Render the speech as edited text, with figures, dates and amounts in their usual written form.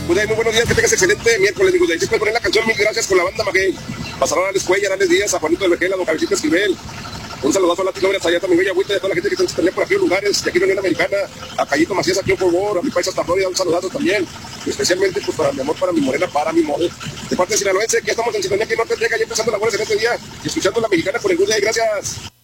Good Day, muy buenos días, que tengas excelente miércoles, mi Good Day. Si puedes poner la canción Mil Gracias con la banda Maguey. Pasarán a Alex Cuellar, Alex Díaz, a Juanito de Vergel, a don Cabecita Esquivel. Un saludazo a Lati López, allá también Bella Agüita, y a toda la gente que está en sintonía por aquí en lugares, de aquí en la Unión Americana, a Cayito Macías aquí en Favor, a mi país hasta Florida, un saludazo también, especialmente pues para mi amor, para mi morena, para mi modelo. De parte de Sinaloense, que ya estamos en sintonía aquí en Norte Texas, ya empezando la buena en este día, y escuchando la mexicana por el Good Day, gracias.